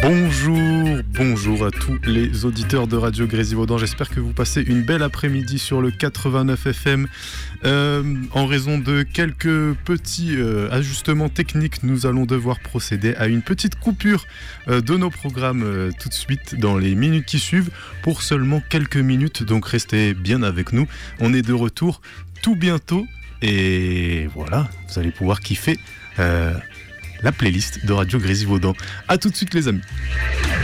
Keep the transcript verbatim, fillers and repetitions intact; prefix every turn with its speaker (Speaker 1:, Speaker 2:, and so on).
Speaker 1: Bonjour, bonjour à tous les auditeurs de Radio Grésivaudan. J'espère que vous passez une belle après-midi sur le quatre-vingt-neuf F M. Euh, en raison de quelques petits euh, ajustements techniques, nous allons devoir procéder à une petite coupure euh, de nos programmes euh, tout de suite dans les minutes qui suivent pour seulement quelques minutes. Donc restez bien avec nous. On est de retour tout bientôt et voilà, vous allez pouvoir kiffer Euh, la playlist de Radio Grésivaudan. A tout de suite les amis.